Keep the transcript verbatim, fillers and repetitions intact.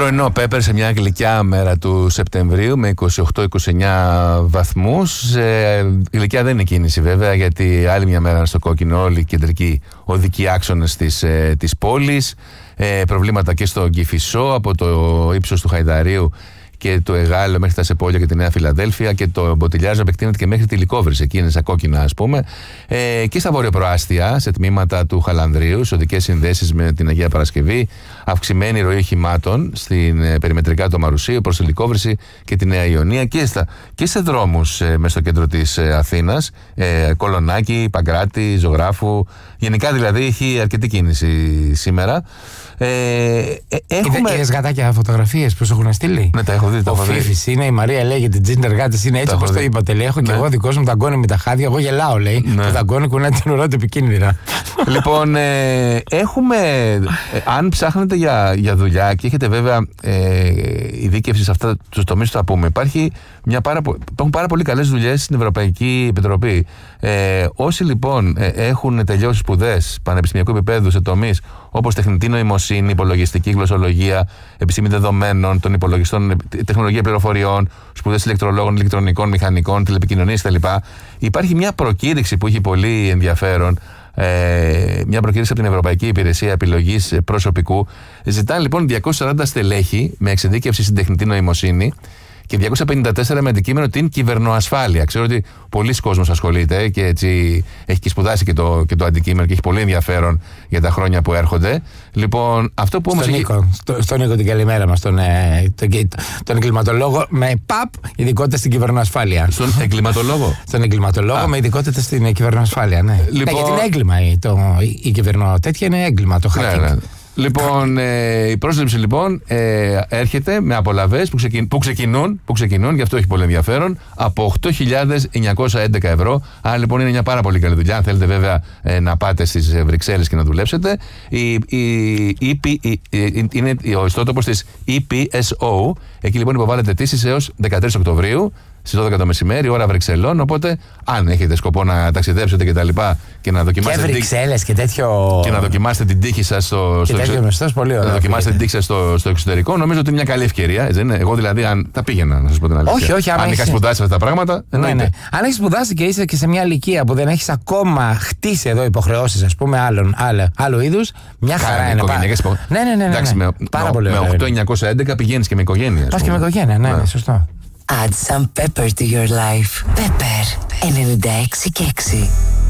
Πρωινό Πέπερ σε μια γλυκιά μέρα του Σεπτεμβρίου με είκοσι οκτώ είκοσι εννιά βαθμούς. Ε, η γλυκιά δεν είναι κίνηση βέβαια, γιατί άλλη μια μέρα στο κόκκινο όλοι οι κεντρικοί οδικοί άξονες της, ε, της πόλης. Ε, προβλήματα και στο Κηφισό από το ύψος του Χαϊδαρίου και το Εγάλεο μέχρι τα Σεπόλια και τη Νέα Φιλαδέλφια, και το Μποτιλιάζο επεκτείνεται και μέχρι τη Λικόβρηση, εκεί είναι στα κόκκινα ας πούμε, ε, και στα βορειοπροάστια, σε τμήματα του Χαλανδρίου, σε οδικές συνδέσεις με την Αγία Παρασκευή, αυξημένη ροή οχημάτων στην ε, περιμετρικά του Μαρουσίου προς τη Λικόβρηση και τη Νέα Ιωνία, και, στα, και σε δρόμους ε, μέσα στο κέντρο της ε, Αθήνας, ε, Κολονάκι, Παγκράτη, Ζωγράφου. Γενικά δηλαδή έχει αρκετή κίνηση σήμερα. Ε, ε, έχουμε... Είδες γατάκια φωτογραφίες που σου έχουν στείλει? Ναι, τα έχω δει. Τα ο Φίφης είναι, η Μαρία λέει, γιατί την Ginger Gatti είναι έτσι όπως το είπατε. Λέει, έχω ναι. και εγώ δικός μου δαγκώνει με τα χάδια. Εγώ γελάω, λέει. Ναι. Το δαγκώνει κουνάει την ουρά του επικίνδυνα. Λοιπόν, ε, έχουμε. Ε, αν ψάχνετε για, για δουλειά και έχετε βέβαια ε, ειδίκευση σε αυτά τους τομείς που θα πούμε, υπάρχει μια πάρα, υπάρχουν πάρα πολύ καλές δουλειές στην Ευρωπαϊκή Επιτροπή. Ε, όσοι λοιπόν ε, έχουν τελειώσει σπουδές πανεπιστημιακού επίπεδου σε τομείς όπως τεχνητή νοημοσύνη, υπολογιστική γλωσσολογία, επιστήμη δεδομένων των υπολογιστών, τεχνολογία πληροφοριών, σπουδές ηλεκτρολόγων, ηλεκτρονικών, μηχανικών, τηλεπικοινωνίες κτλ. Υπάρχει μια προκήρυξη που έχει πολύ ενδιαφέρον. Ε, μια προκήρυξη από την Ευρωπαϊκή Υπηρεσία Επιλογής Προσωπικού. Ζητάνε λοιπόν διακόσια σαράντα στελέχη με εξειδίκευση στην τεχνητή νοημοσύνη και διακόσια πενήντα τέσσερα με αντικείμενο την κυβερνοασφάλεια. Ξέρω ότι πολλοί κόσμος ασχολείται και έτσι έχει και σπουδάσει και το, και το αντικείμενο και έχει πολύ ενδιαφέρον για τα χρόνια που έρχονται. Λοιπόν, αυτό που όμως. Στον έχει... Νίκο, στο, στον Νίκο την καλημέρα μας, τον, ε, τον, τον εγκληματολόγο με παπ ειδικότητα στην κυβερνοασφάλεια. Στον εγκληματολόγο. Στον εγκληματολόγο Α. με ειδικότητα στην ε, κυβερνοασφάλεια, ναι. Λοιπόν... ναι. Γιατί είναι έγκλημα. Η, το, η κυβερνοτέτια είναι έγκλημα. Το hacking. Ναι, ναι. Λοιπόν, ε, η πρόσληψη λοιπόν ε, έρχεται με απολαβές που, ξεκιν, που, ξεκινούν, που ξεκινούν, γι' αυτό έχει πολύ ενδιαφέρον, από οκτώ χιλιάδες εννιακόσια έντεκα ευρώ. Άρα λοιπόν είναι μια πάρα πολύ καλή δουλειά. Αν θέλετε βέβαια ε, να πάτε στις Βρυξέλλες και να δουλέψετε, η, η, η, η, η, είναι ο ιστότοπος της ι πι ες ο. Εκεί λοιπόν υποβάλλετε αιτήσεις έως δεκατρείς Οκτωβρίου στις δώδεκα το μεσημέρι, ώρα Βρυξελών. Οπότε, αν έχετε σκοπό να ταξιδέψετε και τα λοιπά και να δοκιμάσετε. Και Βρυξέλλες και τέτοιο. Και να δοκιμάσετε την τύχη σας στο, στο, εξω... μεστός, πολύ να δοκιμάσετε την τύχη σας στο, στο εξωτερικό, νομίζω ότι είναι μια καλή ευκαιρία. Έτσι, είναι. Εγώ δηλαδή, αν τα πήγαινα, να σας πω την αλήθεια. Όχι, όχι, αν είχα σπουδάσει αυτά τα πράγματα. Ναι, ναι. Αν έχεις σπουδάσει και είσαι και σε μια ηλικία που δεν έχεις ακόμα χτίσει εδώ υποχρεώσεις, ας πούμε, άλλων, άλλο, άλλο είδους, μια χαρά είναι. Πά... ναι, ναι, ναι, ναι, ναι. Εντάξει, με, πάρα με, πολύ με οκτώ χιλιάδες εννιακόσια έντεκα πηγαίνεις και με οικογένεια. Πας και με οικογένεια, ναι, ναι, σωστό. Add some pepper to your life. Pepper ενενήντα έξι και έξι.